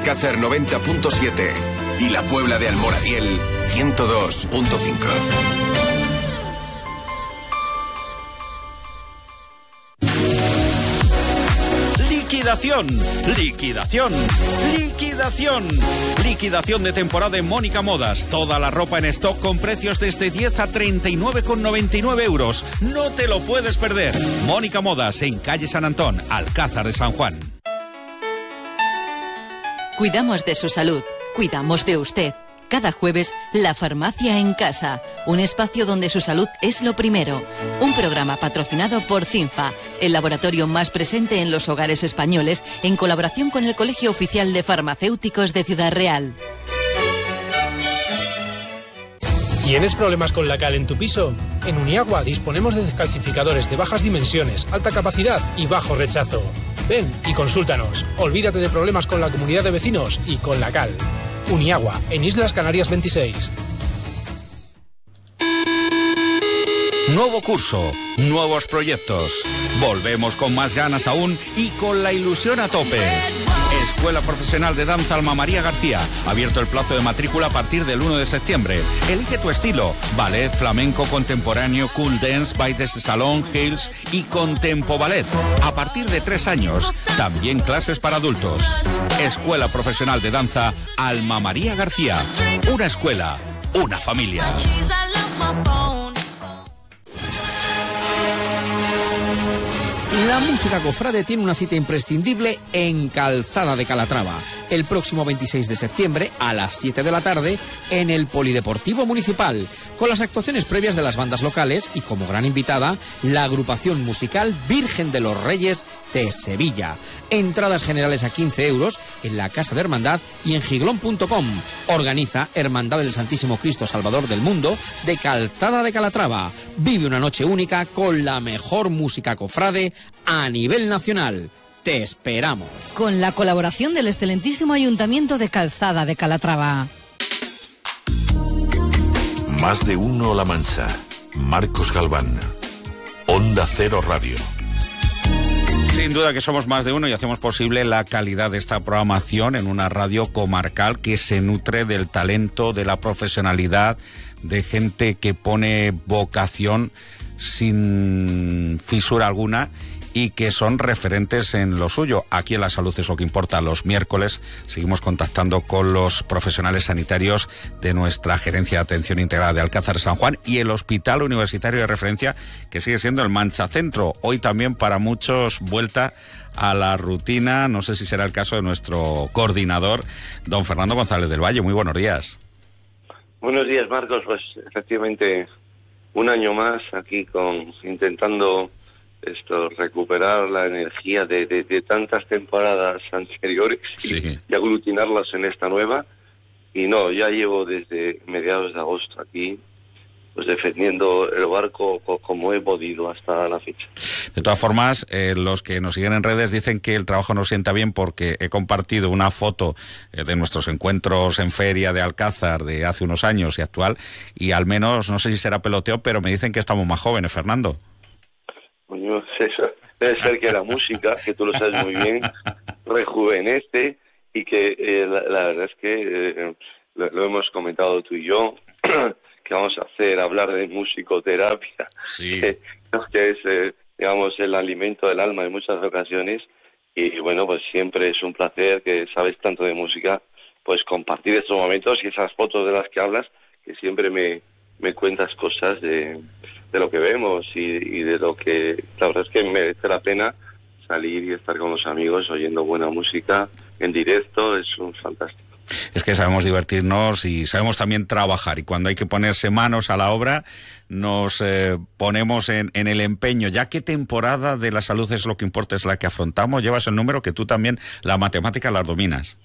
Alcázar 90.7 y la Puebla de Almoradiel 102.5. ¡Liquidación! ¡Liquidación! ¡Liquidación! Liquidación de temporada en Mónica Modas. Toda la ropa en stock con precios desde 10 a 39,99 euros. No te lo puedes perder. Mónica Modas en calle San Antón, Alcázar de San Juan. Cuidamos de su salud. Cuidamos de usted. Cada jueves, La Farmacia en Casa, un espacio donde su salud es lo primero. Un programa patrocinado por CINFA, el laboratorio más presente en los hogares españoles, en colaboración con el Colegio Oficial de Farmacéuticos de Ciudad Real. ¿Tienes problemas con la cal en tu piso? En Uniagua disponemos de descalcificadores de bajas dimensiones, alta capacidad y bajo rechazo. Ven y consúltanos. Olvídate de problemas con la comunidad de vecinos y con la cal. Uniagua, en Islas Canarias 26. Nuevo curso, nuevos proyectos. Volvemos con más ganas aún y con la ilusión a tope. Escuela Profesional de Danza Alma María García. Abierto el plazo de matrícula a partir del 1 de septiembre. Elige tu estilo. Ballet, flamenco, contemporáneo, cool dance, bailes de salón, heels y contempo ballet. A partir de 3 años. También clases para adultos. Escuela Profesional de Danza Alma María García. Una escuela, una familia. La música cofrade tiene una cita imprescindible en Calzada de Calatrava, el próximo 26 de septiembre a las 7 de la tarde en el Polideportivo Municipal, con las actuaciones previas de las bandas locales y como gran invitada, la agrupación musical Virgen de los Reyes de Sevilla. Entradas generales a 15 euros en la Casa de Hermandad y en giglón.com. Organiza Hermandad del Santísimo Cristo Salvador del Mundo de Calzada de Calatrava. Vive una noche única con la mejor música cofrade a nivel nacional. Te esperamos. Con la colaboración del excelentísimo Ayuntamiento de Calzada de Calatrava. Más de uno La Mancha. Marcos Galván. Onda Cero Radio. Sin duda que somos más de uno y hacemos posible la calidad de esta programación en una radio comarcal que se nutre del talento, de la profesionalidad, de gente que pone vocación sin fisura alguna y que son referentes en lo suyo. Aquí en La Salud es lo que importa. Los miércoles seguimos contactando con los profesionales sanitarios de nuestra Gerencia de Atención Integrada de Alcázar de San Juan y el Hospital Universitario de Referencia, que sigue siendo el Mancha Centro. Hoy también para muchos vuelta a la rutina. No sé si será el caso de nuestro coordinador, don Fernando González del Valle. Muy buenos días. Buenos días, Marcos. Pues efectivamente un año más aquí intentando recuperar la energía de tantas temporadas anteriores y aglutinarlas en esta nueva. Y no, ya llevo desde mediados de agosto aquí, pues defendiendo el barco como he podido hasta la fecha. De todas formas, los que nos siguen en redes dicen que el trabajo nos sienta bien porque he compartido una foto de nuestros encuentros en feria de Alcázar de hace unos años y actual, y al menos, no sé si será peloteo, pero me dicen que estamos más jóvenes, Fernando. Bueno, eso debe ser que la música, que tú lo sabes muy bien, rejuvenece y que la verdad es que lo hemos comentado tú y yo, que vamos a hacer, hablar de musicoterapia, que es, digamos, el alimento del alma en muchas ocasiones. Y bueno, pues siempre es un placer, que sabes tanto de música, pues compartir estos momentos y esas fotos de las que hablas, que siempre me cuentas cosas de lo que vemos y de lo que la verdad es que merece la pena salir y estar con los amigos oyendo buena música en directo. Es un fantástico. Es que sabemos divertirnos y sabemos también trabajar, y cuando hay que ponerse manos a la obra nos ponemos en el empeño. ¿Ya qué temporada de La Salud es lo que importa es la que afrontamos? Llevas el número que tú también la matemática las dominas.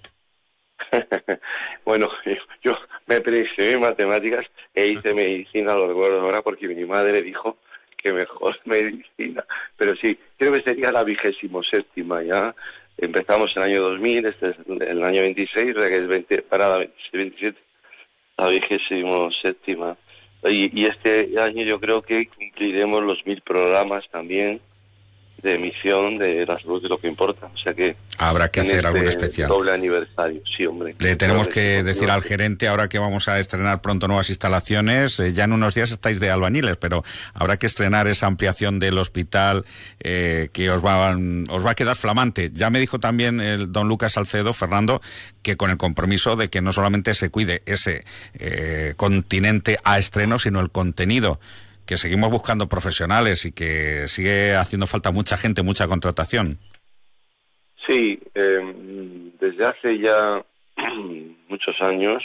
Bueno, yo me prescribí matemáticas e hice medicina, lo recuerdo ahora, porque mi madre dijo que mejor medicina. Pero sí, creo que sería la 27ª ya. Empezamos en el año 2000, este es el año 26, o sea que es 27, la 27ª. Y este año yo creo que cumpliremos los 1000 programas también emisión de la salud, de lo que importa. O sea que habrá que hacer algo especial. Doble aniversario, sí, hombre. Le tenemos que decir al gerente, ahora que vamos a estrenar pronto nuevas instalaciones, ya en unos días estáis de albañiles, pero habrá que estrenar esa ampliación del hospital que os va a quedar flamante. Ya me dijo también el don Lucas Salcedo, Fernando, que con el compromiso de que no solamente se cuide ese continente a estreno, sino el contenido, que seguimos buscando profesionales y que sigue haciendo falta mucha gente, mucha contratación. Sí, desde hace ya muchos años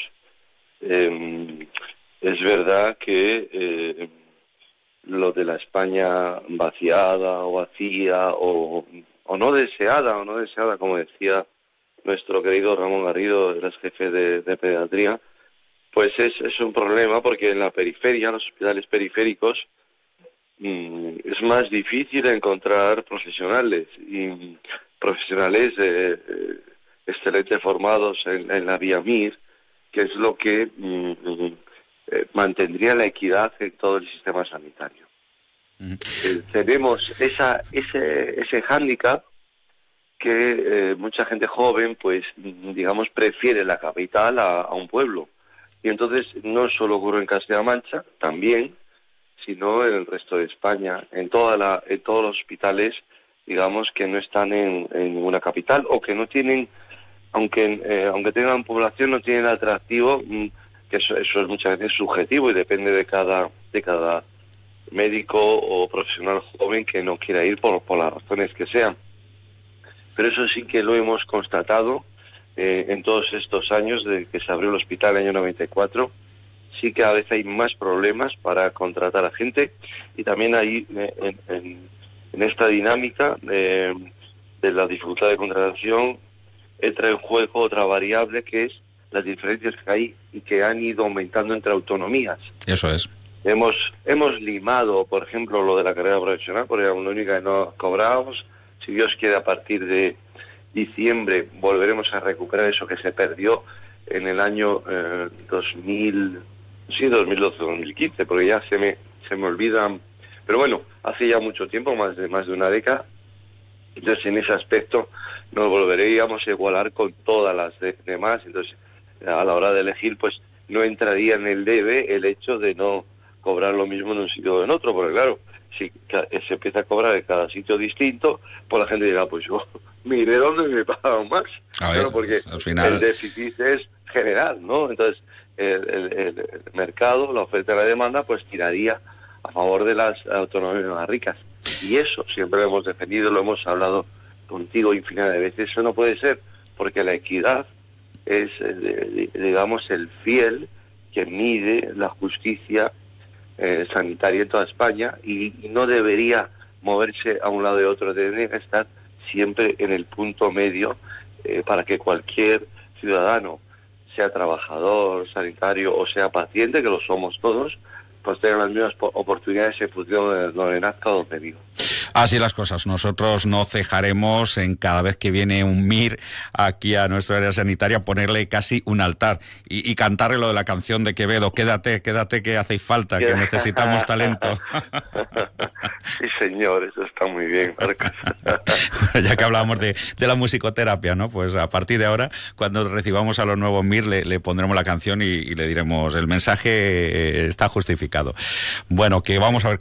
es verdad que lo de la España vaciada o vacía o no deseada, como decía nuestro querido Ramón Garrido, el ex jefe de pediatría, pues es un problema, porque en la periferia, en los hospitales periféricos, es más difícil encontrar profesionales, y profesionales excelentes formados en la vía MIR, que es lo que mantendría la equidad en todo el sistema sanitario. Tenemos ese hándicap que mucha gente joven, pues digamos, prefiere la capital a un pueblo. Y entonces no solo ocurre en Castilla-La Mancha, también, sino en el resto de España, en todos los hospitales, digamos, que no están en ninguna capital, o que no tienen, aunque tengan población, no tienen atractivo, que eso es muchas veces subjetivo y depende de cada médico o profesional joven que no quiera ir por las razones que sean. Pero eso sí que lo hemos constatado en todos estos años desde que se abrió el hospital en el año 94, sí que a veces hay más problemas para contratar a gente, y también hay en esta dinámica de la dificultad de contratación entra en juego otra variable, que es las diferencias que hay y que han ido aumentando entre autonomías. Eso es. Hemos limado, por ejemplo, lo de la carrera profesional, porque era la única que no cobrábamos. Si Dios quiere, a partir de diciembre volveremos a recuperar eso que se perdió en el año 2012-2015, porque ya se me olvidan, pero bueno, hace ya mucho tiempo, más de una década. Entonces, en ese aspecto nos volveríamos a igualar con todas las demás. Entonces, a la hora de elegir, pues no entraría en el debe el hecho de no cobrar lo mismo en un sitio o en otro, porque claro, si se empieza a cobrar en cada sitio distinto, pues la gente dirá, pues yo mire dónde me pagan más. Claro, porque al final el déficit es general, ¿no? Entonces, el mercado, la oferta y la demanda, pues tiraría a favor de las autonomías más ricas. Y eso siempre lo hemos defendido, lo hemos hablado contigo infinidad de veces. Eso no puede ser, porque la equidad es, digamos, el fiel que mide la justicia sanitaria en toda España, y no debería moverse a un lado de otro, debería estar siempre en el punto medio, para que cualquier ciudadano, sea trabajador, sanitario o sea paciente, que lo somos todos, pues tengan las mismas oportunidades en función de donde nazca o donde viva. Así las cosas. Nosotros no cejaremos en, cada vez que viene un MIR aquí a nuestra área sanitaria, ponerle casi un altar y cantarle lo de la canción de Quevedo: quédate que hacéis falta, que necesitamos talento. Sí, señor, eso está muy bien, Marcos. Ya que hablábamos de la musicoterapia, ¿no? Pues a partir de ahora, cuando recibamos a los nuevos MIR, le pondremos la canción y le diremos: el mensaje está justificado. Bueno, que vamos a ver